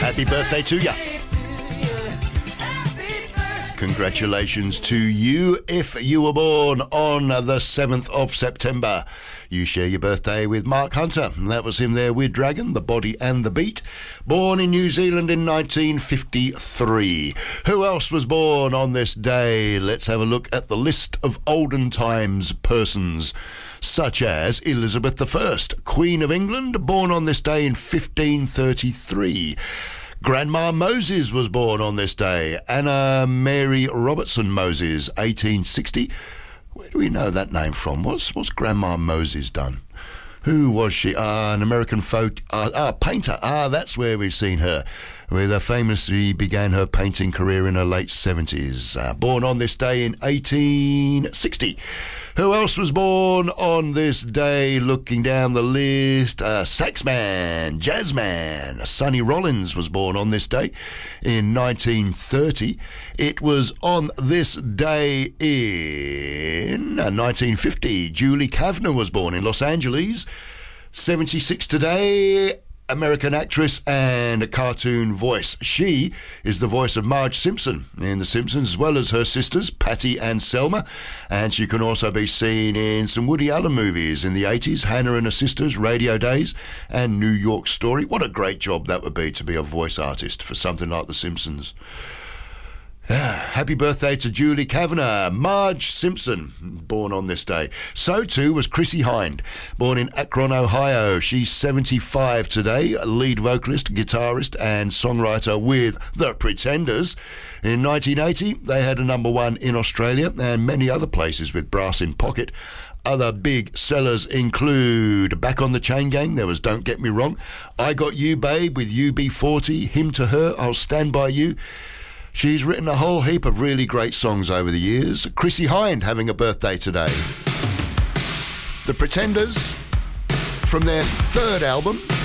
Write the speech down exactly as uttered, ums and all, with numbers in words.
Happy birthday to ya. Congratulations to you if you were born on the seventh of September. You share your birthday with Mark Hunter. That was him there with Dragon, The Body and the Beat. Born in New Zealand in nineteen fifty-three. Who else was born on this day? Let's have a look at the list of olden times persons, such as Elizabeth the First, Queen of England, born on this day in fifteen thirty-three. Grandma Moses was born on this day. Anna Mary Robertson Moses, eighteen sixty. Where do we know that name from? What's, what's Grandma Moses done? Who was she? Ah, an American folk... Ah, ah, painter. Ah, that's where we've seen her. With her famously began her painting career in her late seventies. Uh, born on this day in eighteen sixty. Who else was born on this day? Looking down the list, uh, saxman, jazzman, Sonny Rollins was born on this day in nineteen thirty. It was on this day in uh, nineteen fifty. Julie Kavner was born in Los Angeles. seventy-six today. American actress and a cartoon voice. She is the voice of Marge Simpson in The Simpsons, as well as her sisters, Patty and Selma. And she can also be seen in some Woody Allen movies in the eighties, Hannah and her Sisters, Radio Days, and New York Story. What a great job that would be to be a voice artist for something like The Simpsons. Happy birthday to Julie Kavner. Marge Simpson, born on this day. So too was Chrissie Hynde, born in Akron, Ohio. She's seventy-five today, lead vocalist, guitarist and songwriter with The Pretenders. In nineteen eighty, they had a number one in Australia and many other places with Brass in Pocket. Other big sellers include Back on the Chain Gang, there was Don't Get Me Wrong, I Got You Babe with U B forty, Him to Her, I'll Stand By You. She's written a whole heap of really great songs over the years. Chrissie Hynde having a birthday today. The Pretenders, from their third album,